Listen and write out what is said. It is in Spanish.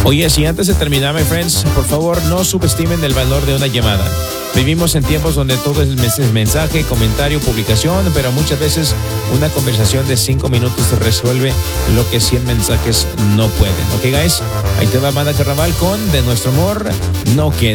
Oye, si antes de terminar, my friends, por favor, no subestimen el valor de una llamada. Vivimos en tiempos donde todo es mensaje, comentario, publicación, pero muchas veces una conversación de 5 minutos resuelve lo que 100 mensajes no pueden. ¿Ok, guys? Ahí te va Banda Carnaval con De Nuestro Amor No Queda.